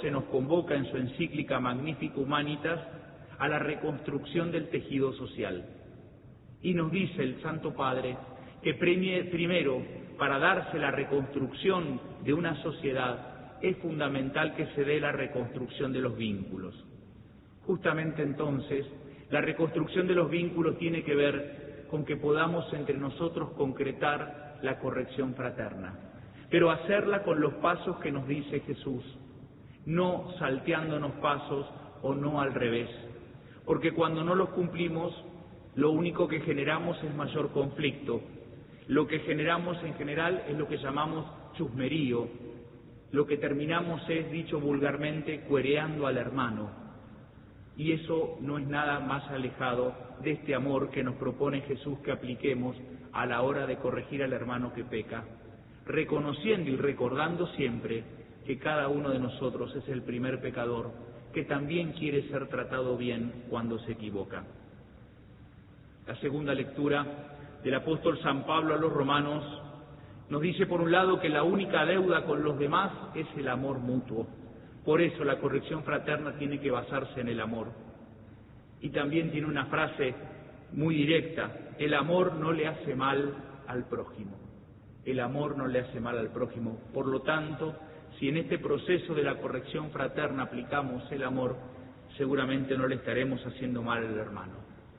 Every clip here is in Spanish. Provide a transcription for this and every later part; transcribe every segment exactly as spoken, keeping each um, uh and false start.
doce nos convoca en su encíclica Magnificat Humanitas a la reconstrucción del tejido social. Y nos dice el Santo Padre que primero, para darse la reconstrucción de una sociedad, es fundamental que se dé la reconstrucción de los vínculos. Justamente entonces, la reconstrucción de los vínculos tiene que ver con que podamos entre nosotros concretar la corrección fraterna, pero hacerla con los pasos que nos dice Jesús, no salteándonos pasos o no al revés, porque cuando no los cumplimos, lo único que generamos es mayor conflicto. Lo que generamos en general es lo que llamamos chusmerío, lo que terminamos es, dicho vulgarmente, cuereando al hermano. Y eso no es nada más alejado de este amor que nos propone Jesús que apliquemos a la hora de corregir al hermano que peca, reconociendo y recordando siempre que cada uno de nosotros es el primer pecador, que también quiere ser tratado bien cuando se equivoca. La segunda lectura del apóstol San Pablo a los romanos nos dice, por un lado, que la única deuda con los demás es el amor mutuo. Por eso la corrección fraterna tiene que basarse en el amor. Y también tiene una frase muy directa: el amor no le hace mal al prójimo. El amor no le hace mal al prójimo. Por lo tanto, si en este proceso de la corrección fraterna aplicamos el amor, seguramente no le estaremos haciendo mal al hermano.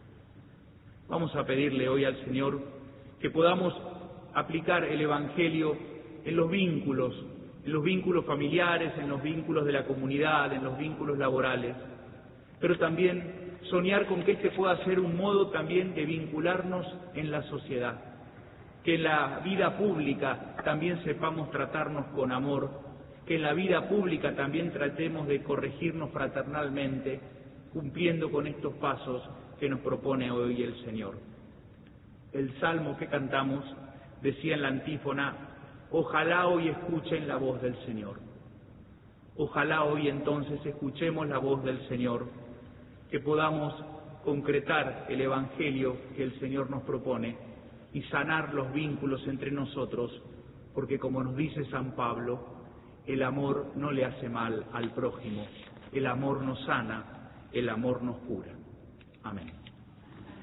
Vamos a pedirle hoy al Señor que podamos aplicar el Evangelio en los vínculos, en los vínculos familiares, en los vínculos de la comunidad, en los vínculos laborales, pero también soñar con que este pueda ser un modo también de vincularnos en la sociedad, que en la vida pública también sepamos tratarnos con amor, que en la vida pública también tratemos de corregirnos fraternalmente, cumpliendo con estos pasos que nos propone hoy el Señor. El salmo que cantamos decía en la antífona: ojalá hoy escuchen la voz del Señor. Ojalá hoy entonces escuchemos la voz del Señor, que podamos concretar el Evangelio que el Señor nos propone y sanar los vínculos entre nosotros, porque como nos dice San Pablo, el amor no le hace mal al prójimo, el amor nos sana, el amor nos cura. Amén.